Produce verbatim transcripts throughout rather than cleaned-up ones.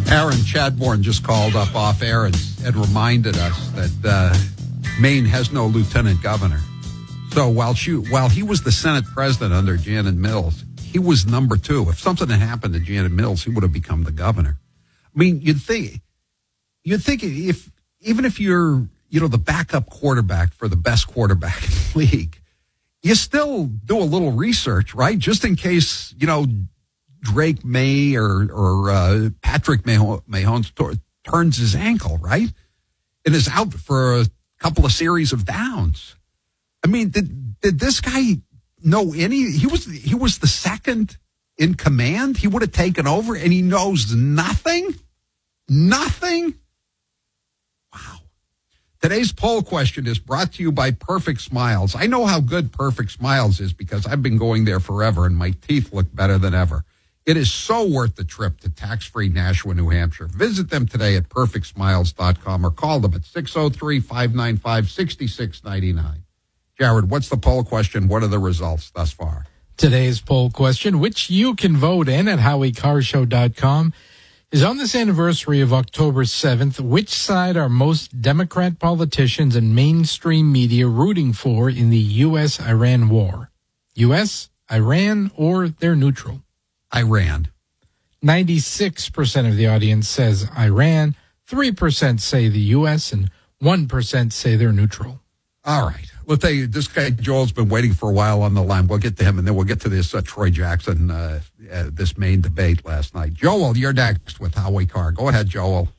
Aaron Chadbourne just called up off air and, and reminded us that uh, Maine has no lieutenant governor. So while she, while he was the Senate president under Janet Mills, he was number two. If something had happened to Janet Mills, he would have become the governor. I mean, you'd think, you'd think if even if you're, you know, the backup quarterback for the best quarterback in the league, you still do a little research, right? Just in case, you know, Drake May or or uh, Patrick Mahomes t- turns his ankle, right? And is out for a couple of series of downs. I mean, did did this guy know any? He was he was the second in command. He would have taken over, and he knows nothing. Nothing. Wow. Today's poll question is brought to you by Perfect Smiles. I know how good Perfect Smiles is because I've been going there forever, and my teeth look better than ever. It is so worth the trip to tax-free Nashua, New Hampshire. Visit them today at perfect smiles dot com or call them at six oh three, five nine five, six six nine nine. Jared, what's the poll question? What are the results thus far? Today's poll question, which you can vote in at howie car show dot com, is on this anniversary of October seventh. Which side are most Democrat politicians and mainstream media rooting for in the U S Iran war? U S, Iran, or they're neutral? Iran. ninety-six percent of the audience says Iran, three percent say the U S, and one percent say they're neutral. All right. Let's tell you, this guy Joel's been waiting for a while on the line. We'll get to him, and then we'll get to this uh, Troy Jackson, uh, uh, this main debate last night. Joel, you're next with Howie Carr. Go ahead, Joel.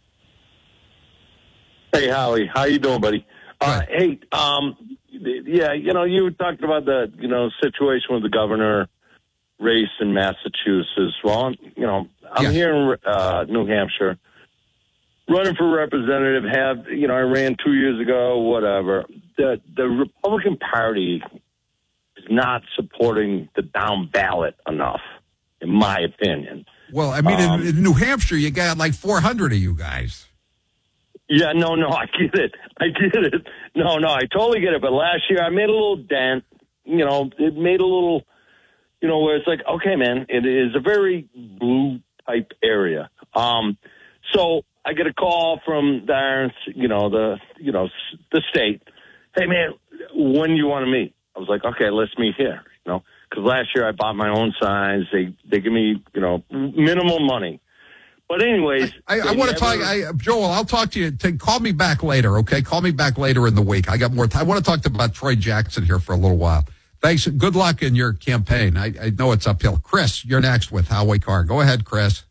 Hey, Howie. How you doing, buddy? Uh, hey, um, yeah, you know, you were talking about the, you know, situation with the governor race in Massachusetts. Well, you know, I'm yes. here in uh, New Hampshire, running for representative. Have you know? I ran two years ago. Whatever. The the Republican Party is not supporting the down ballot enough, in my opinion. Well, I mean, um, in, in New Hampshire, you got like four hundred of you guys. Yeah, no, no, I get it. I get it. No, no, I totally get it. But last year, I made a little dent. You know, it made a little. You know, where it's like, okay, man, it is a very blue type area. Um, so I get a call from the, you know, the, you know, the state. Hey, man, when do you want to meet? I was like, okay, let's meet here. You know, because last year I bought my own signs. They they give me, you know, minimal money. But anyways, I, I, I want to talk, I, Joel. I'll talk to you. To, call me back later, okay? Call me back later in the week. I got more time. I want to talk about Troy Jackson here for a little while. Thanks. Good luck in your campaign. I, I know it's uphill. Chris, you're next with Howie Carr. Go ahead, Chris.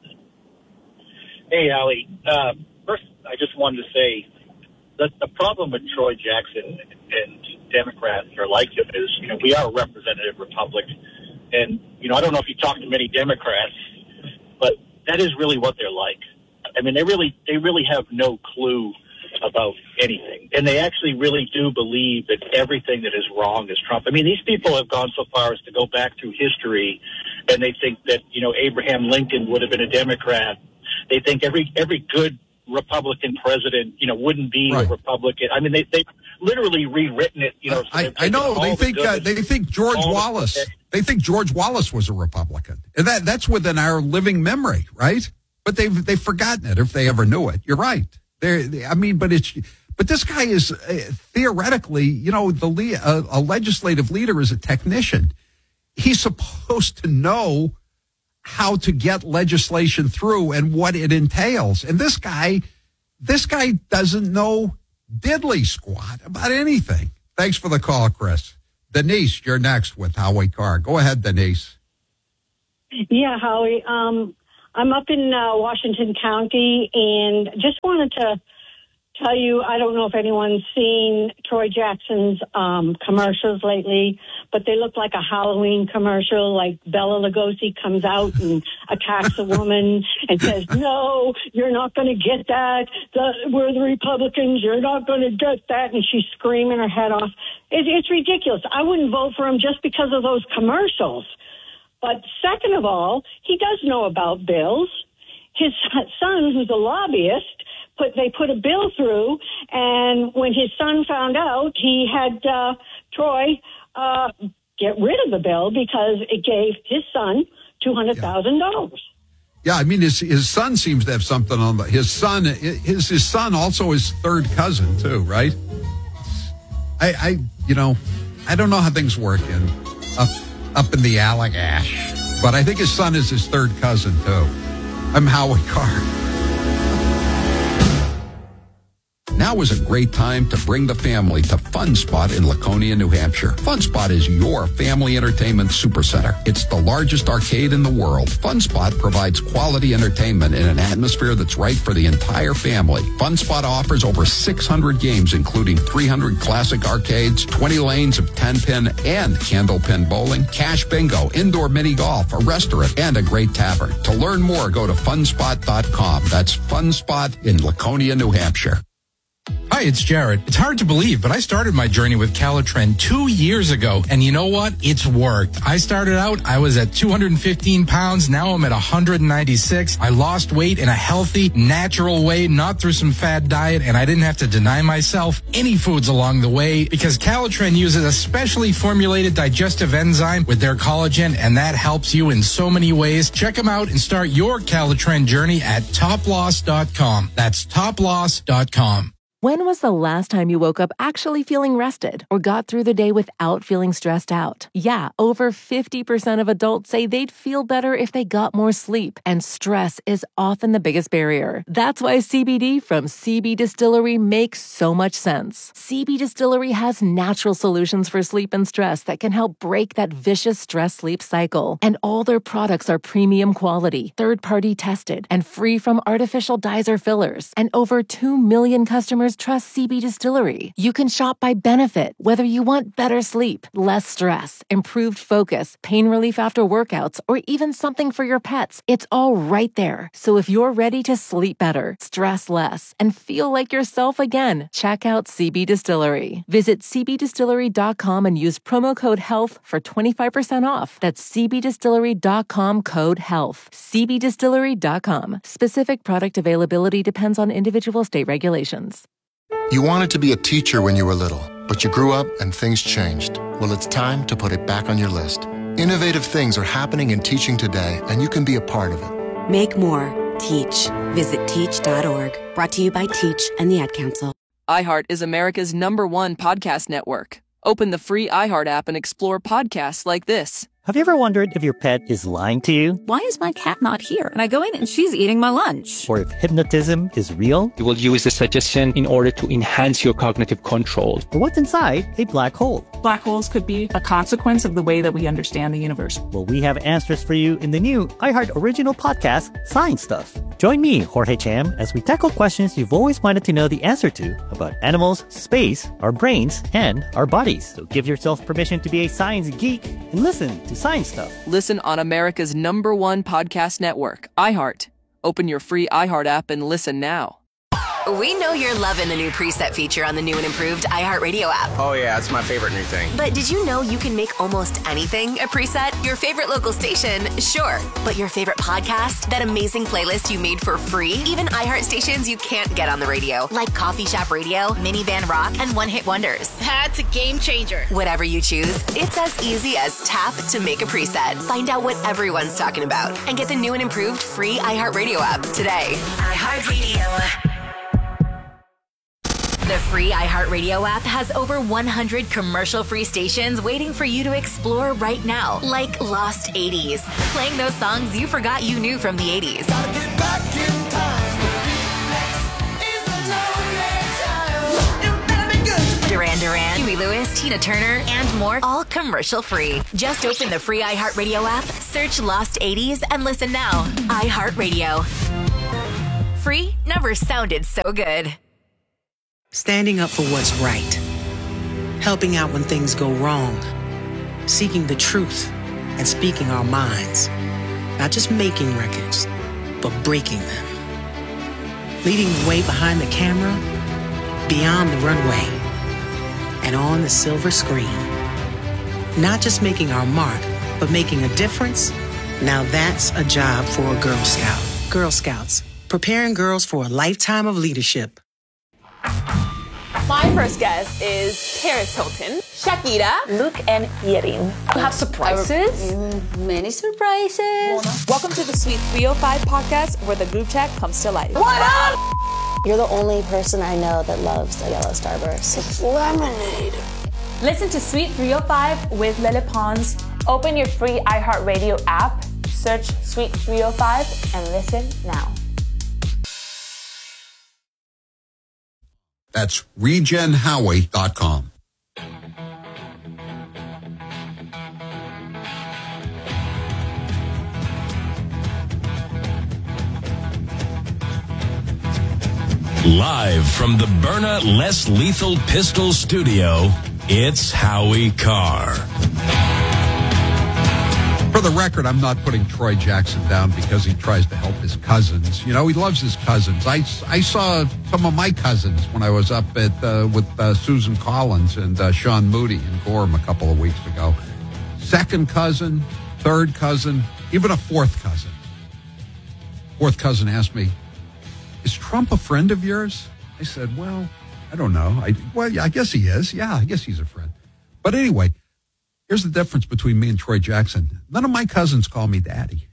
Hey, Howie. Uh, first, I just wanted to say that the problem with Troy Jackson and Democrats are like him is, you know, we are a representative republic. And, you know, I don't know if you talk to many Democrats, but that is really what they're like. I mean, they really, they really have no clue about anything. And they actually really do believe that everything that is wrong is Trump. I mean, these people have gone so far as to go back through history, and they think that, you know, Abraham Lincoln would have been a Democrat. They think every every good Republican president, you know, wouldn't be right. a Republican. I mean, they, they've literally rewritten it, you know. So I, I know. They think the uh, they think George Wallace. The, they think George Wallace was a Republican. And that that's within our living memory, right? But they've, they've forgotten it if they ever knew it. You're right. They, I mean, but it's, but this guy is uh, theoretically, you know, the le- uh, a legislative leader is a technician. He's supposed to know how to get legislation through and what it entails. And this guy, this guy doesn't know diddly squat about anything. Thanks for the call, Chris. Denise, you're next with Howie Carr. Go ahead, Denise. Yeah, Howie. Um, I'm up in uh, Washington County, and just wanted to tell you, I don't know if anyone's seen Troy Jackson's um, commercials lately, but they look like a Halloween commercial, like Bela Lugosi comes out and attacks a woman and says, no, you're not going to get that. The, we're the Republicans. You're not going to get that. And she's screaming her head off. It, it's ridiculous. I wouldn't vote for him just because of those commercials. But second of all, he does know about bills. His son, who's a lobbyist, put they put a bill through, and when his son found out, he had uh, Troy uh, get rid of the bill because it gave his son two hundred thousand dollars. Yeah, I mean, his his son seems to have something on the, his son, his, his son also his third cousin too, right? I, I, you know, I don't know how things work in, up, up in the Allagash, but I think his son is his third cousin too. I'm Howie Carr. Now is a great time to bring the family to Fun Spot in Laconia, New Hampshire. Fun Spot is your family entertainment supercenter. It's the largest arcade in the world. Fun Spot provides quality entertainment in an atmosphere that's right for the entire family. Fun Spot offers over six hundred games, including three hundred classic arcades, twenty lanes of ten-pin and candlepin bowling, cash bingo, indoor mini golf, a restaurant, and a great tavern. To learn more, go to fun spot dot com. That's Fun Spot in Laconia, New Hampshire. Hi, it's Jared. It's hard to believe, but I started my journey with Calitren two years ago, and you know what? It's worked. I started out, I was at two hundred fifteen pounds. Now I'm at one hundred ninety-six. I lost weight in a healthy, natural way, not through some fad diet, and I didn't have to deny myself any foods along the way because Calitren uses a specially formulated digestive enzyme with their collagen, and that helps you in so many ways. Check them out and start your Calitren journey at top loss dot com. That's top loss dot com. When was the last time you woke up actually feeling rested or got through the day without feeling stressed out? Yeah, over fifty percent of adults say they'd feel better if they got more sleep, and stress is often the biggest barrier. That's why C B D from C B Distillery makes so much sense. C B Distillery has natural solutions for sleep and stress that can help break that vicious stress-sleep cycle. And all their products are premium quality, third-party tested, and free from artificial dyes or fillers. And over two million customers trust C B Distillery. You can shop by benefit, whether you want better sleep, less stress, improved focus, pain relief after workouts, or even something for your pets. It's all right there. So if you're ready to sleep better, stress less, and feel like yourself again, check out C B Distillery. Visit c b distillery dot com and use promo code HEALTH for twenty-five percent off. That's c b distillery dot com code HEALTH. c b distillery dot com. Specific product availability depends on individual state regulations. You wanted to be a teacher when you were little, but you grew up and things changed. Well, it's time to put it back on your list. Innovative things are happening in teaching today, and you can be a part of it. Make more. Teach. Visit teach dot org. Brought to you by Teach and the Ad Council. iHeart is America's number one podcast network. Open the free iHeart app and explore podcasts like this. Have you ever wondered if your pet is lying to you? Why is my cat not here? And I go in and she's eating my lunch. Or if hypnotism is real? You will use the suggestion in order to enhance your cognitive control. Or what's inside a black hole? Black holes could be a consequence of the way that we understand the universe. Well, we have answers for you in the new iHeart original podcast, Science Stuff. Join me, Jorge Cham, as we tackle questions you've always wanted to know the answer to about animals, space, our brains, and our bodies. So give yourself permission to be a science geek and listen to Science Stuff. Listen on America's number one podcast network, iHeart. Open your free iHeart app and listen now. We know you're loving the new preset feature on the new and improved iHeartRadio app. Oh, yeah, it's my favorite new thing. But did you know you can make almost anything a preset? Your favorite local station, sure. But your favorite podcast? That amazing playlist you made for free? Even iHeart stations you can't get on the radio, like Coffee Shop Radio, Minivan Rock, and One Hit Wonders. That's a game changer. Whatever you choose, it's as easy as tap to make a preset. Find out what everyone's talking about and get the new and improved free iHeartRadio app today. iHeartRadio. The free iHeartRadio app has over one hundred commercial-free stations waiting for you to explore right now, like Lost eighties, playing those songs you forgot you knew from the eighties. Gotta get back in time. Duran Duran, Huey Lewis, Tina Turner, and more, all commercial-free. Just open the free iHeartRadio app, search Lost eighties, and listen now. iHeartRadio. Free never sounded so good. Standing up for what's right. Helping out when things go wrong. Seeking the truth and speaking our minds. Not just making records, but breaking them. Leading the way behind the camera, beyond the runway, and on the silver screen. Not just making our mark, but making a difference. Now that's a job for a Girl Scout. Girl Scouts, preparing girls for a lifetime of leadership. My first guest is Paris Hilton, Shakira, Luke, and Yerin. You have surprises? Many surprises. Welcome to the Suite three oh five podcast, where the group chat comes to life. What up? You're the only person I know that loves a yellow starburst. It's lemonade. Listen to Suite three oh five with Lele Pons. Open your free iHeartRadio app, search Suite three oh five, and listen now. That's regen howie dot com. Live from the Byrna Less Lethal Pistol Studio, it's Howie Carr. For the record, I'm not putting Troy Jackson down because he tries to help his cousins. You know, he loves his cousins. I, I saw some of my cousins when I was up at uh, with uh, Susan Collins and uh, Sean Moody in Gorham a couple of weeks ago. Second cousin, third cousin, even a fourth cousin. Fourth cousin asked me, "Is Trump a friend of yours?" I said, "Well, I don't know. I, well, yeah, I guess he is. Yeah, I guess he's a friend." But anyway, here's the difference between me and Troy Jackson. None of my cousins call me daddy.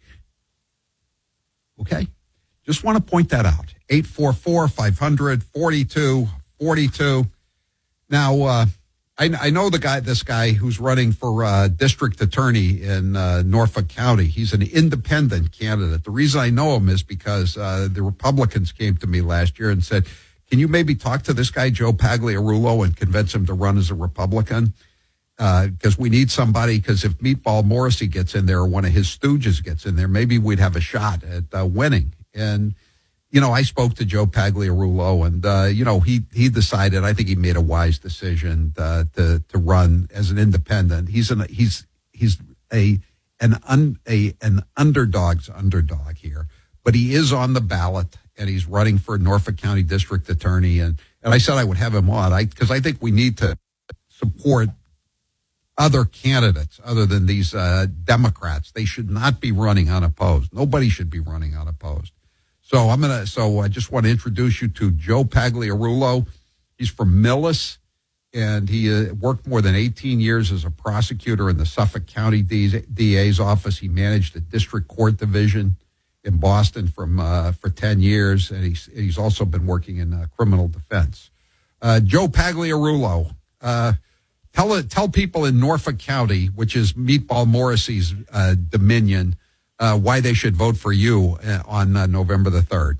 Okay? Just want to point that out. eight four four, five hundred, forty-two forty-two. Now, uh, I, I know the guy, this guy who's running for uh, district attorney in uh, Norfolk County. He's an independent candidate. The reason I know him is because uh, the Republicans came to me last year and said, "Can you maybe talk to this guy, Joe Pagliarulo, and convince him to run as a Republican? Because uh, we need somebody, because if Meatball Morrissey gets in there or one of his stooges gets in there, maybe we'd have a shot at uh, winning." And, you know, I spoke to Joe Pagliarulo, and, uh, you know, he he decided, I think he made a wise decision uh, to to run as an independent. He's an he's he's a an un, a an underdog's underdog here, but he is on the ballot, and he's running for Norfolk County District Attorney. And, and I said I would have him on, I because I think we need to support other candidates other than these uh, Democrats. They should not be running unopposed. Nobody should be running unopposed. So I'm gonna. So I just want to introduce you to Joe Pagliarulo. He's from Millis, and he uh, worked more than eighteen years as a prosecutor in the Suffolk County D A's office. He managed a district court division in Boston from uh, for ten years, and he's he's also been working in uh, criminal defense. Uh, Joe Pagliarulo. Uh, Tell tell people in Norfolk County, which is Meatball Morrissey's uh, dominion, uh, why they should vote for you uh, on uh, November the third.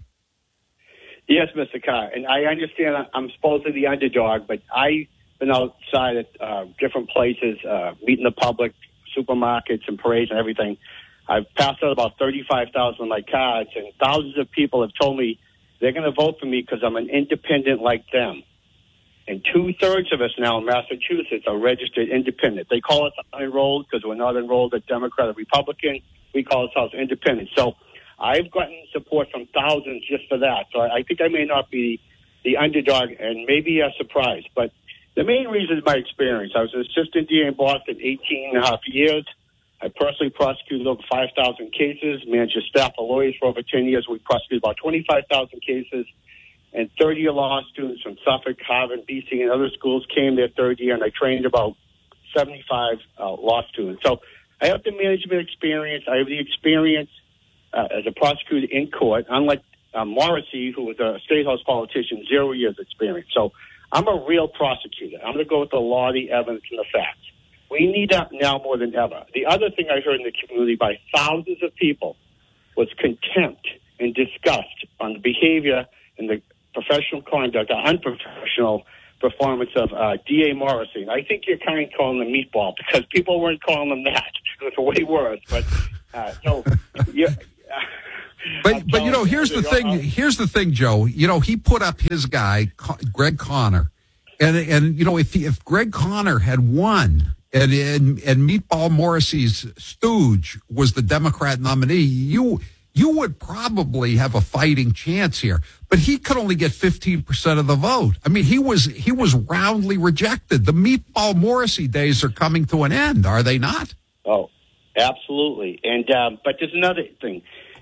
Yes, Mister Carr, and I understand I'm supposed to be the underdog, but I've been outside at uh, different places, uh, meeting the public, supermarkets and parades and everything. I've passed out about thirty-five thousand of my cards, and thousands of people have told me they're going to vote for me because I'm an independent like them. And two-thirds of us now in Massachusetts are registered independent. They call us unenrolled because we're not enrolled at Democrat or Republican. We call ourselves independent. So I've gotten support from thousands just for that. So I think I may not be the underdog and maybe a surprise. But the main reason is my experience. I was an assistant D A in Boston eighteen and a half years. I personally prosecuted over five thousand cases, managed a staff of lawyers for over ten years. We prosecuted about twenty-five thousand cases. And thirty-year law students from Suffolk, Harvard, B C, and other schools came their third year, and I trained about seventy-five uh, law students. So I have the management experience. I have the experience uh, as a prosecutor in court, unlike uh, Morrissey, who was a state house politician, zero years experience. So I'm a real prosecutor. I'm going to go with the law, the evidence, and the facts. We need that now more than ever. The other thing I heard in the community by thousands of people was contempt and disgust on the behavior and the professional conduct, or unprofessional performance of uh, D A Morrissey. And I think you're kind of calling him Meatball because people weren't calling him that. It was way worse. But uh, so, yeah. Uh, but but you know, here's the thing. Here's the thing, Joe. You know, he put up his guy, Greg Conner, and and you know, if he, if Greg Conner had won, and and and Meatball Morrissey's stooge was the Democrat nominee, you. You would probably have a fighting chance here, but he could only get fifteen percent of the vote. I mean, he was he was roundly rejected. The Meatball Morrissey days are coming to an end, are they not? Oh, absolutely. And um, but there's another thing.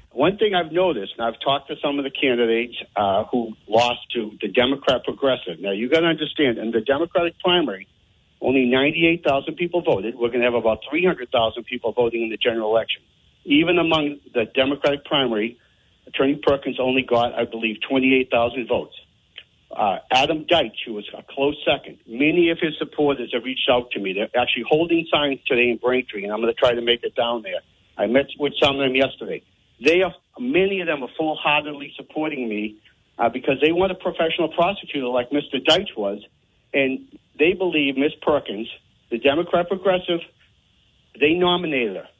one thing I've noticed, and I've talked to some of the candidates uh, who lost to the Democrat Progressive. Now, you got to understand, in the Democratic primary, only ninety-eight thousand people voted. We're going to have about three hundred thousand people voting in the general election. Even among the Democratic primary, Attorney Perkins only got, I believe, twenty-eight thousand votes. Uh, Adam Deitch, who was a close second, many of his supporters have reached out to me. They're actually holding signs today in Braintree, and I'm going to try to make it down there. I met with some of them yesterday. They are, many of them are full-heartedly supporting me uh, because they want a professional prosecutor like Mister Deitch was, and they believe Miz Perkins, the Democrat Progressive, they nominated her.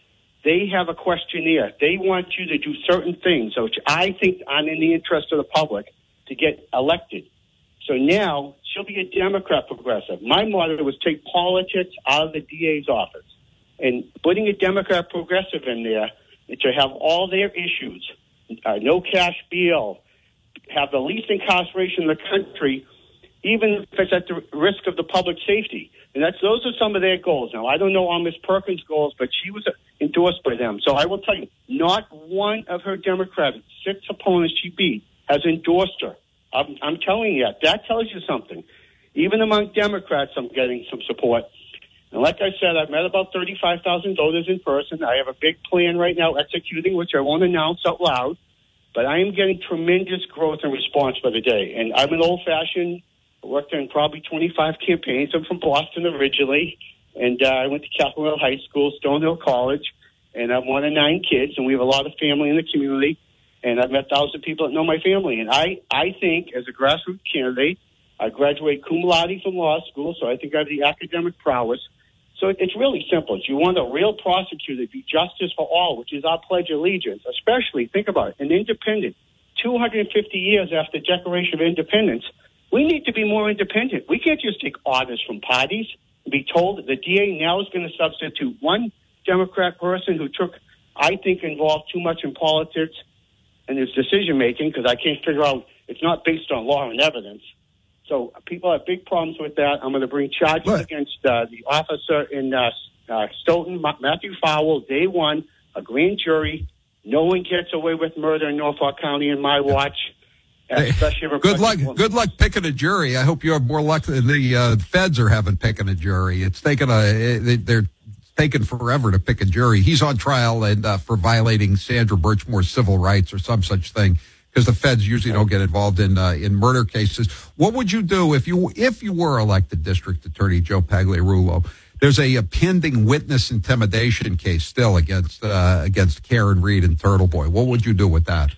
They have a questionnaire. They want you to do certain things, which I think are in the interest of the public, to get elected. So now she'll be a Democrat Progressive. My motto was take politics out of the D A's office. And putting a Democrat Progressive in there to have all their issues, uh, no cash bail, have the least incarceration in the country, even if it's at the risk of the public safety. And that's those are some of their goals. Now, I don't know all Miz Perkins' goals, but she was endorsed by them. So I will tell you, not one of her Democratic six opponents she beat has endorsed her. I'm, I'm telling you that. That tells you something. Even among Democrats, I'm getting some support. And like I said, I've met about thirty-five thousand voters in person. I have a big plan right now executing, which I won't announce out loud. But I am getting tremendous growth and response by the day. And I'm an old-fashioned, worked in probably twenty-five campaigns. I'm from Boston originally. And uh, I went to Capitol Hill High School, Stonehill College. And I'm one of nine kids. And we have a lot of family in the community. And I've met thousands of people that know my family. And I, I think, as a grassroots candidate, I graduated cum laude from law school, so I think I have the academic prowess. So it's really simple. If you want a real prosecutor to be justice for all, which is our Pledge of Allegiance, especially, think about it, an independent, two hundred fifty years after the Declaration of Independence, we need to be more independent. We can't just take orders from parties and be told that the D A now is going to substitute one Democrat person who took, I think, involved too much in politics and his decision-making, because I can't figure out, it's not based on law and evidence. So people have big problems with that. I'm going to bring charges what? against uh, the officer in uh, uh, Stoughton, Matthew Fowle, day one, a grand jury. No one gets away with murder in Norfolk County in my watch. Hey, good luck. Woman. Good luck picking a jury. I hope you have more luck than the uh, feds are having picking a jury. It's taken a they're taken forever to pick a jury. He's on trial and uh, for violating Sandra Birchmore's civil rights or some such thing, because the feds usually don't get involved in uh, in murder cases. What would you do if you if you were elected District Attorney Joe Pagliarulo? There's a, a pending witness intimidation case still against uh, against Karen Reed and Turtle Boy. What would you do with that?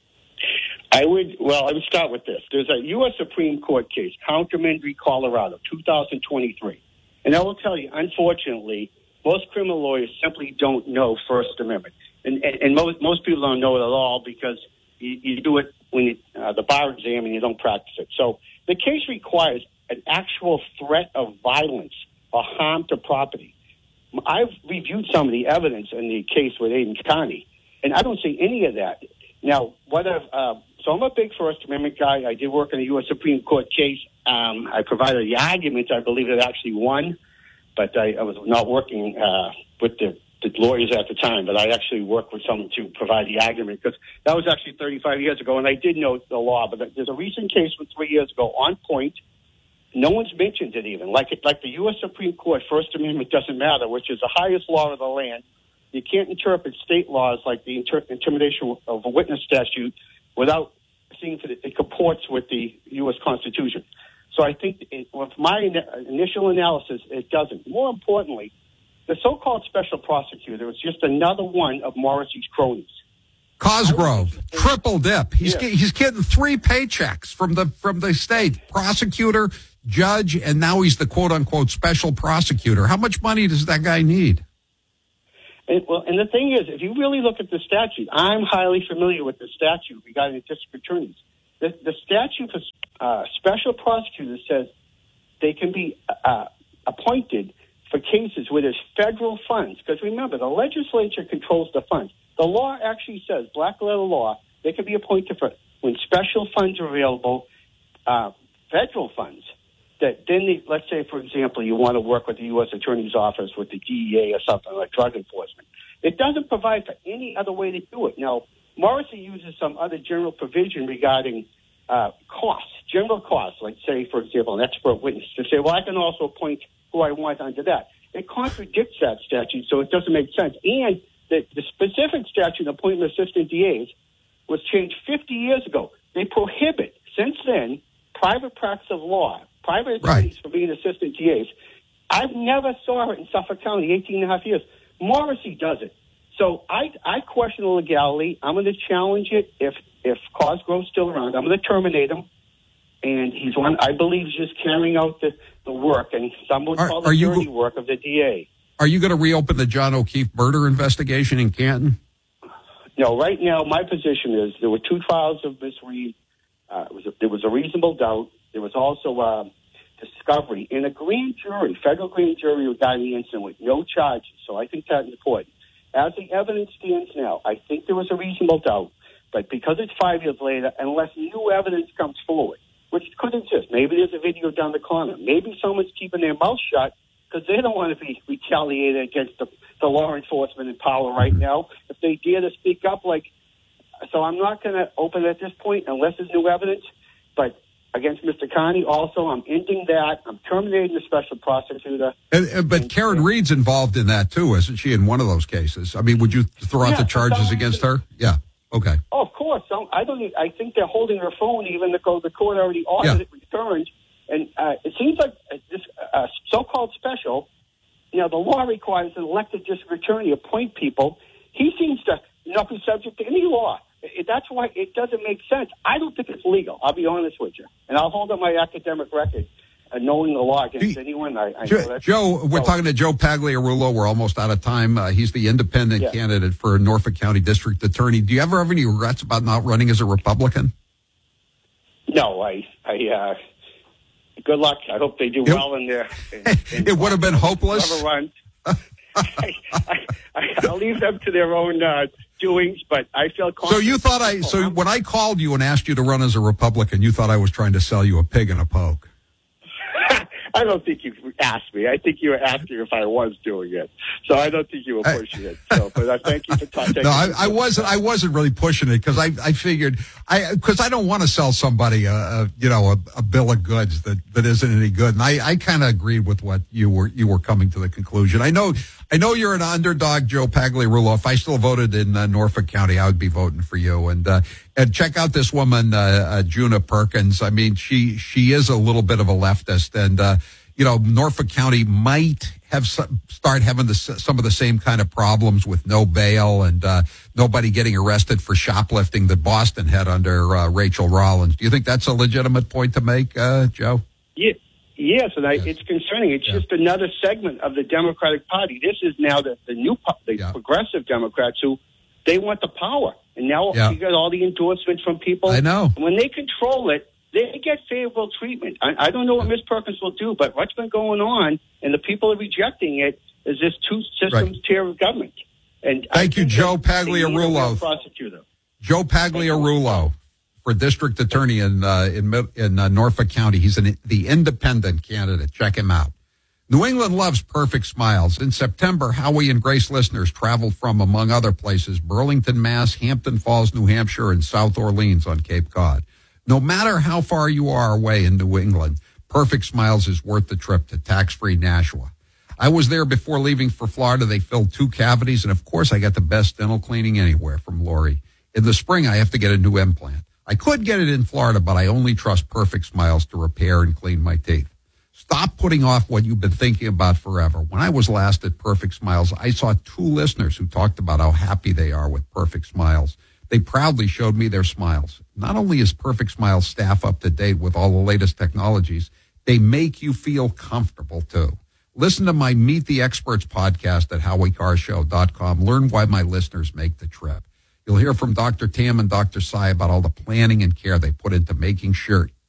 I would, well, I would start with this. There's a U S Supreme Court case, Counterman v. Colorado, two thousand twenty-three. And I will tell you, unfortunately, most criminal lawyers simply don't know First Amendment. And, and, and most, most people don't know it at all because you, you do it when you, uh, the bar exam and you don't practice it. So the case requires an actual threat of violence or harm to property. I've reviewed some of the evidence in the case with Aiden County, and I don't see any of that. Now, what I've, uh, so I'm a big First Amendment guy. I did work in a U S Supreme Court case. Um, I provided the arguments. I believe it actually won, but I, I was not working uh, with the, the lawyers at the time, but I actually worked with someone to provide the argument, because that was actually thirty-five years ago, and I did know the law, but there's a recent case from three years ago on point. No one's mentioned it even. Like, like the U S Supreme Court, First Amendment doesn't matter, which is the highest law of the land. You can't interpret state laws like the inter- intimidation of a witness statute without seeing that it comports with the U S Constitution. So I think it, with my in- initial analysis, it doesn't. More importantly, the so-called special prosecutor is just another one of Morrissey's cronies. Cosgrove, triple dip. He's yeah. get, he's getting three paychecks from the from the state: prosecutor, judge, and now he's the quote unquote special prosecutor. How much money does that guy need? And, well, and the thing is, if you really look at the statute, I'm highly familiar with the statute regarding district attorneys. The, the statute for uh, special prosecutors says they can be uh, appointed for cases where there's federal funds. Because remember, the legislature controls the funds. The law actually says, black letter law, they can be appointed for when special funds are available, uh, federal funds. That then, they, let's say, for example, you want to work with the U S Attorney's Office, with the D E A or something like drug enforcement. It doesn't provide for any other way to do it. Now, Morrissey uses some other general provision regarding uh, costs, general costs, like, say, for example, an expert witness, to say, well, I can also appoint who I want under that. It contradicts that statute, so it doesn't make sense. And the, the specific statute, appointment of assistant D As, was changed fifty years ago. They prohibit, since then, private practice of law, private attorneys for being assistant D As. I've never saw it in Suffolk County, eighteen and a half years. Morrissey does it. So I, I question the legality. I'm going to challenge it if if Cosgrove's still around. I'm going to terminate him. And he's one, I believe, is just carrying out the, the work, and some would call the dirty work of the D A. Are you going to reopen the John O'Keefe murder investigation in Canton? No, right now, my position is there were two trials of Miss Reed. Uh, it was a, there was a reasonable doubt. There was also uh, discovery in a grand jury, federal grand jury regarding the incident with no charges. So I think that's important. As the evidence stands now, I think there was a reasonable doubt. But because it's five years later, unless new evidence comes forward, which could exist, maybe there's a video down the corner, maybe someone's keeping their mouth shut because they don't want to be retaliated against the, the law enforcement in power right now. If they dare to speak up, like, so I'm not going to open at this point unless there's new evidence. But against Mister Carney, also, I'm ending that. I'm terminating the special prosecutor. And, and, but and, Karen and, Reed's involved in that too, isn't she? In one of those cases, I mean, would you throw out yeah, the charges against her? Yeah. Okay. Oh, of course. I don't. I think they're holding her phone, even though the court already ordered yeah. it returned. And uh, it seems like this uh, so-called special, you know, the law requires an elected district attorney appoint people. He seems to not be subject to any law. It, that's why it doesn't make sense. I don't think it's legal. I'll be honest with you. And I'll hold up my academic record. Uh, knowing the law against anyone, I, I Joe, know that. Joe, we're so, talking to Joe Pagliarulo. We're almost out of time. Uh, he's the independent yeah. candidate for Norfolk County District Attorney. Do you ever have any regrets about not running as a Republican? No, I, I, uh, good luck. I hope they do it, well in there. It would have been hopeless. Whoever runs. I, I, I, I'll leave them to their own uh, doings, but I feel confident. So you thought I, so when I called you and asked you to run as a Republican, you thought I was trying to sell you a pig in a poke? I don't think you asked me. I think you were asking if I was doing it. So I don't think you were pushing it. So, but I thank you for talking. No, I, I wasn't. I wasn't really pushing it because I, I figured I because I don't want to sell somebody a, a you know a, a bill of goods that, that isn't any good. And I, I kind of agreed with what you were you were coming to the conclusion. I know I know you're an underdog, Joe Pagliarulo. If I still voted in uh, Norfolk County, I would be voting for you. And uh, and check out this woman, uh, uh, Juna Perkins. I mean, she she is a little bit of a leftist, and uh, you know, Norfolk County might have some, start having the, some of the same kind of problems with no bail and uh, nobody getting arrested for shoplifting that Boston had under uh, Rachel Rollins. Do you think that's a legitimate point to make, uh, Joe? Yeah. Yes, and I, yes. it's concerning. It's yeah. just another segment of the Democratic Party. This is now the, the new the yeah. progressive Democrats who they want the power. And now yeah. you got all the endorsements from people. I know. And when they control it, they get favorable treatment. I, I don't know what Miz Perkins will do, but what's been going on, and the people are rejecting it, is this two systems right. tier of government. And Thank you, Joe Pagliarulo. Prosecutor. Joe Pagliarulo for district attorney in uh, in, in uh, Norfolk County. He's an, the independent candidate. Check him out. New England loves perfect smiles. In September, Howie and Grace listeners traveled from, among other places, Burlington, Mass., Hampton Falls, New Hampshire, and South Orleans on Cape Cod. No matter how far you are away in New England, Perfect Smiles is worth the trip to tax-free Nashua. I was there before leaving for Florida. They filled two cavities, and of course, I got the best dental cleaning anywhere from Lori. In the spring, I have to get a new implant. I could get it in Florida, but I only trust Perfect Smiles to repair and clean my teeth. Stop putting off what you've been thinking about forever. When I was last at Perfect Smiles, I saw two listeners who talked about how happy they are with Perfect Smiles. They proudly showed me their smiles. Not only is Perfect Smiles staff up to date with all the latest technologies, they make you feel comfortable too. Listen to my Meet the Experts podcast at howie carr show dot com. Learn why my listeners make the trip. You'll hear from Doctor Tam and Doctor Sai about all the planning and care they put into making sure